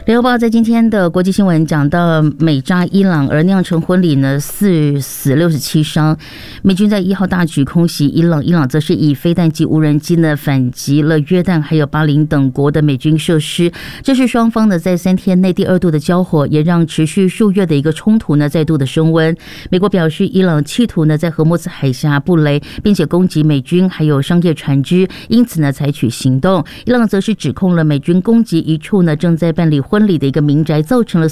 联合报在今天的国际新闻讲到美炸伊朗而酿成婚礼呢，4死67伤。美军在1号大举空袭伊朗，伊朗则是以飞弹及无人机呢反击了约旦还有巴林等国的美军设施。这是双方呢在3天内第2度的交火，也让持续数月的一个冲突呢再度的升温。美国表示，伊朗企图呢在荷默兹海峡布雷，并且攻击美军还有商业船只，因此呢采取行动。伊朗则是指控了美军攻击一处呢正在办理婚礼的一个民宅，造成了